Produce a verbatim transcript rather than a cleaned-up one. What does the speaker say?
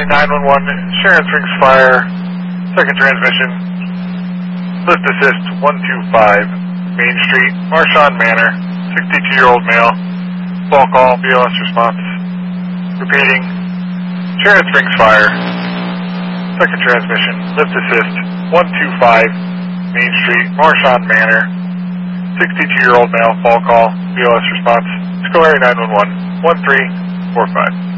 nine one one, Sharon Springs Fire, second transmission, lift assist one two five, Main Street, Marchand Manor, sixty-two-year-old male, fall call, B O S response. Repeating, Sharon Springs Fire, second transmission, lift assist one two five, Main Street, Marchand Manor, sixty-two-year-old male, fall call, B O S response. School area nine one one, one three four five.